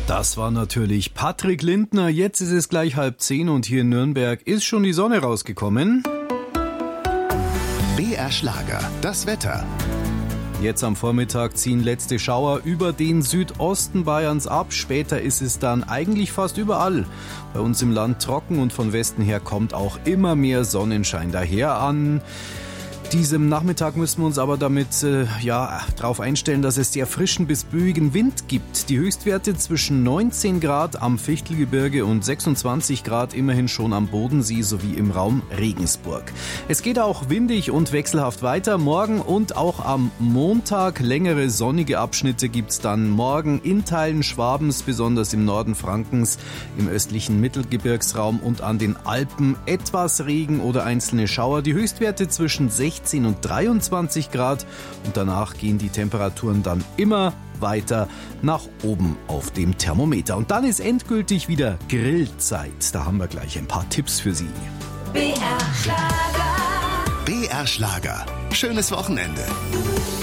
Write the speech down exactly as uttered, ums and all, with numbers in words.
Das war natürlich Patrick Lindner. Jetzt ist es gleich halb zehn und hier in Nürnberg ist schon die Sonne rausgekommen. B R Schlager, das Wetter. Jetzt am Vormittag ziehen letzte Schauer über den Südosten Bayerns ab. Später ist es dann eigentlich fast überall bei uns im Land trocken und von Westen her kommt auch immer mehr Sonnenschein daher. An diesem Nachmittag müssen wir uns aber damit äh, ja, darauf einstellen, dass es sehr frischen bis böigen Wind gibt. Die Höchstwerte zwischen neunzehn Grad am Fichtelgebirge und sechsundzwanzig Grad immerhin schon am Bodensee sowie im Raum Regensburg. Es geht auch windig und wechselhaft weiter. Morgen und auch am Montag längere sonnige Abschnitte gibt es dann morgen in Teilen Schwabens, besonders im Norden Frankens, im östlichen Mittelgebirgsraum und an den Alpen etwas Regen oder einzelne Schauer. Die Höchstwerte zwischen sechzehn und dreiundzwanzig Grad und danach gehen die Temperaturen dann immer weiter nach oben auf dem Thermometer. Und dann ist endgültig wieder Grillzeit. Da haben wir gleich ein paar Tipps für Sie. B R Schlager. B R Schlager. Schönes Wochenende.